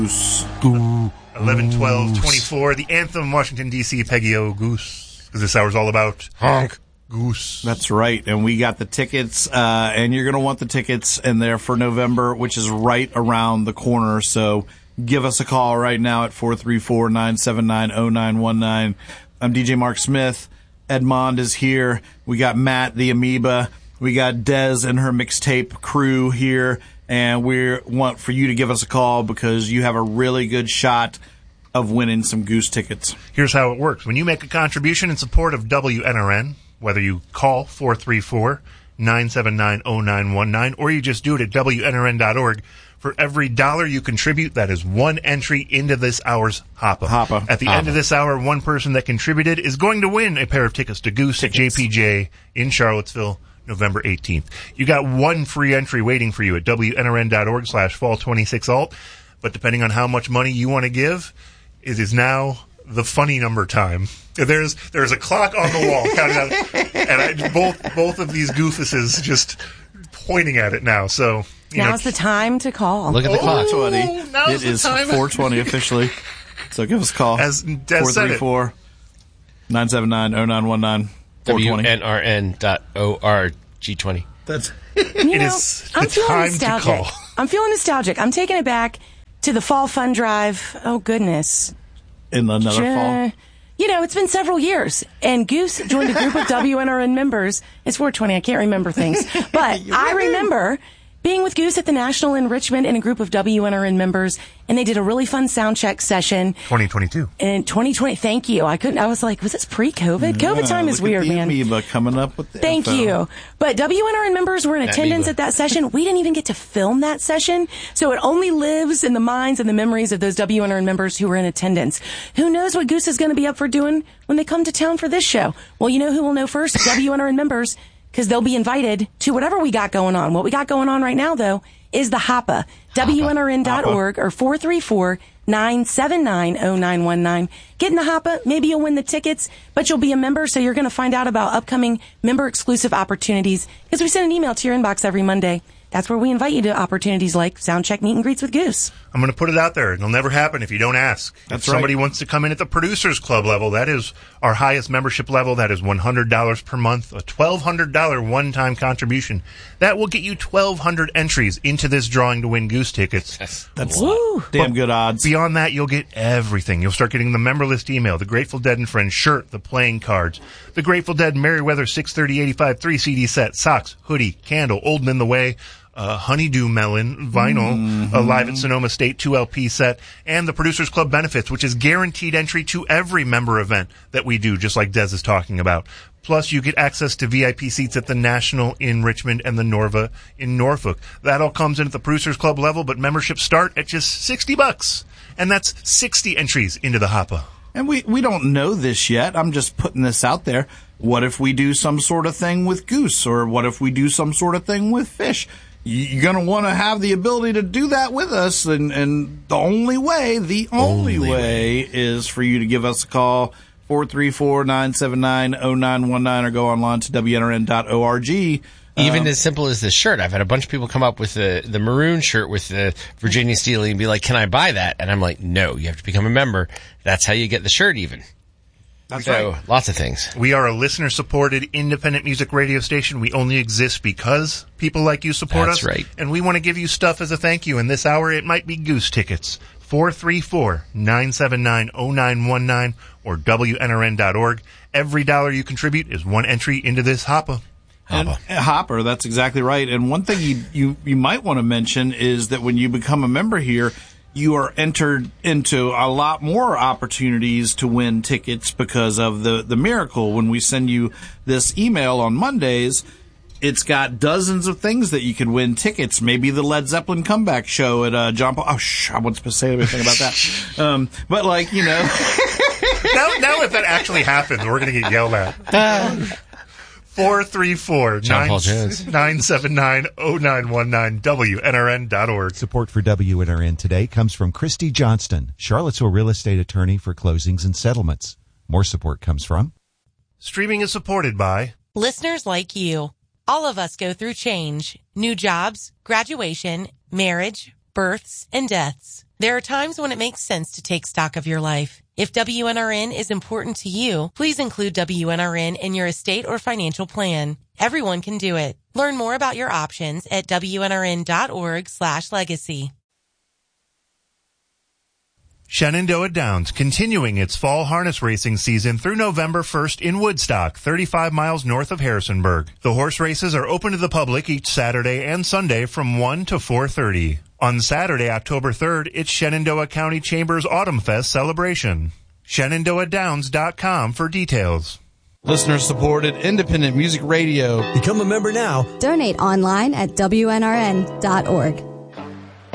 11/12/24, the anthem, Washington, D.C., Peggy O. Goose. Because this hour's all about honk goose. That's right. And we got the tickets, and you're going to want the tickets in there for November, which is right around the corner. So give us a call right now at 434-979-0919. I'm DJ Mark Smith. Edmond is here. We got Matt, the Amoeba. We got Dez and her mixtape crew here. And we want for you to give us a call because you have a really good shot of winning some Goose tickets. Here's how it works. When you make a contribution in support of WNRN, whether you call 434-979-0919 or you just do it at WNRN.org, for every $1 you contribute, that is one entry into this hour's Hoppa. At the end of this hour, one person that contributed is going to win a pair of tickets to Goose at JPJ in Charlottesville, November 18th. You got one free entry waiting for you at WNRN.org/fall26alt. But depending on how much money you want to give, it is now the funny number time. There's a clock on the wall counting out, and both of these goofuses just pointing at it now. So now's the time to call. Look at the clock. 4:20. It is 4:20 officially. So give us a call. As Des said it. 434-979-0919. WNRN.org20. That's it is the time to call. I'm feeling nostalgic. I'm taking it back to the Fall Fun Drive. Oh, goodness. In another fall. It's been several years, and Goose joined a group of WNRN members. It's 4:20. I can't remember things. But I remember being with Goose at the National in Richmond and a group of WNRN members, and they did a really fun sound check session. 2022. In 2020, thank you. I was like, was this pre-COVID? COVID time is weird, man. Amoeba coming up with the Thank info. you. But WNRN members were in attendance at that session. We didn't even get to film that session, so it only lives in the minds and the memories of those WNRN members who were in attendance. Who knows what Goose is going to be up for doing when they come to town for this show? Well, you know who will know first? WNRN members. Because they'll be invited to whatever we got going on. What we got going on right now, though, is the Hoppa. WNRN.org or 434-979-0919. Get in the Hoppa. Maybe you'll win the tickets, but you'll be a member, so you're going to find out about upcoming member-exclusive opportunities. Because we send an email to your inbox every Monday. That's where we invite you to opportunities like Soundcheck Meet and Greets with Goose. I'm going to put it out there. It'll never happen if you don't ask. That's if somebody wants to come in at the Producers Club level, that is our highest membership level. That is $100 per month, a $1,200 one-time contribution. That will get you 1,200 entries into this drawing to win Goose tickets. That's damn good odds. Beyond that, you'll get everything. You'll start getting the member list email, the Grateful Dead and Friends shirt, the playing cards, the Grateful Dead Merriweather 630-85 3-CD set, socks, hoodie, candle, Old Men the Way, Honeydew Melon vinyl, live at Sonoma State 2LP set, and the Producers Club benefits, which is guaranteed entry to every member event that we do, just like Des is talking about. Plus, you get access to VIP seats at the National in Richmond and the Norva in Norfolk. That all comes in at the Producers Club level, but memberships start at just $60. And that's 60 entries into the Hoppa. And we don't know this yet. I'm just putting this out there. What if we do some sort of thing with Goose? Or what if we do some sort of thing with Fish? You're going to want to have the ability to do that with us. And the only way is for you to give us a call, 434-979-0919, or go online to WNRN.org. Even as simple as this shirt. I've had a bunch of people come up with the maroon shirt with the Virginia Steele and be like, can I buy that? And I'm like, no, you have to become a member. That's how you get the shirt even. That's so, right. Lots of things. We are a listener-supported independent music radio station. We only exist because people like you support us. That's right. And we want to give you stuff as a thank you. In this hour, it might be Goose tickets. 434-979-0919 or WNRN.org. Every $1 you contribute is one entry into this Hoppa. Hopper, that's exactly right. And one thing you might want to mention is that when you become a member here, you are entered into a lot more opportunities to win tickets because of the miracle. When we send you this email on Mondays, it's got dozens of things that you could win tickets. Maybe the Led Zeppelin comeback show at John Paul. Oh, I wasn't supposed to say anything about that. But like, you know. now if that actually happens, we're going to get yelled at. 434-979-0919 WNRN.org. Support for WNRN today comes from Christy Johnston, Charlottesville real estate attorney for closings and settlements. More support comes from Streaming is supported by listeners like you. All of us go through change, new jobs, graduation, marriage, births, and deaths. There are times when it makes sense to take stock of your life. If WNRN is important to you, please include WNRN in your estate or financial plan. Everyone can do it. Learn more about your options at WNRN.org/legacy. Shenandoah Downs continuing its fall harness racing season through November 1st in Woodstock, 35 miles north of Harrisonburg. The horse races are open to the public each Saturday and Sunday from 1 to 4:30. On Saturday, October 3rd, it's Shenandoah County Chamber's Autumn Fest celebration. ShenandoahDowns.com for details. Listener-supported independent music radio. Become a member now. Donate online at WNRN.org.